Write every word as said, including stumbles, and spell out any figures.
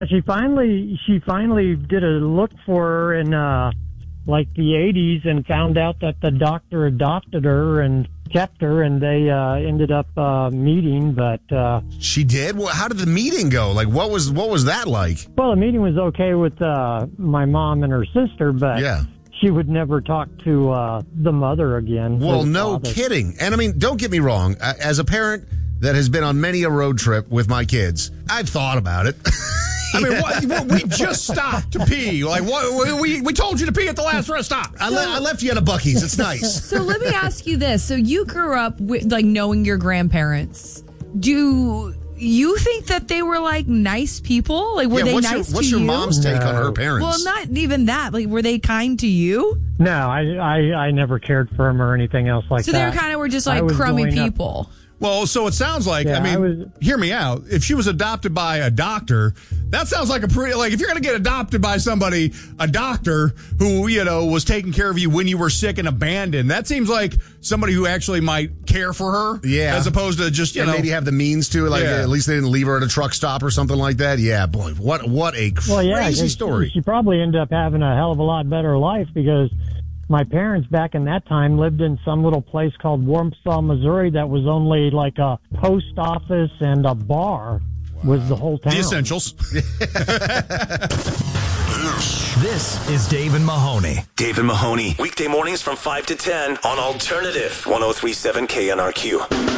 She finally, she finally did a look for her in uh, like the eighties and found out that the doctor adopted her and kept her, and they uh, ended up uh, meeting. But uh, she did. Well, how did the meeting go? Like, what was what was that like? Well, the meeting was okay with uh, my mom and her sister, but yeah. she would never talk to uh, the mother again. Well, no father. Kidding. And I mean, don't get me wrong. As a parent that has been on many a road trip with my kids, I've thought about it. I mean, what, we just stopped to pee. Like, what, we we told you to pee at the last rest stop. I, le- I left you at a Buc-ee's. It's nice. So let me ask you this. So you grew up with, like, knowing your grandparents. Do you think that they were, like, nice people? Like, were yeah, they what's nice your, what's to your you? mom's take No. on her parents? Well, not even that. Like, were they kind to you? No, I, I, I never cared for them or anything else like so that. So they kind of were just, I like, was crummy going up- people. Well, so it sounds like, Yeah, I mean, I was- hear me out. If she was adopted by a doctor, that sounds like a pretty, like, if you're going to get adopted by somebody, a doctor who, you know, was taking care of you when you were sick and abandoned, that seems like somebody who actually might care for her. Yeah. As opposed to just, you and know. maybe have the means to, like, Yeah. at least they didn't leave her at a truck stop or something like that. Yeah, boy, what what a crazy Well, yeah, she, story. She probably ended up having a hell of a lot better life because my parents back in that time lived in some little place called Warmsaw, Missouri that was only like a post office and a bar wow. was the whole town. The essentials. This is Dave and Mahoney. Dave and Mahoney. Weekday mornings from five to ten on Alternative one oh three point seven K N R Q.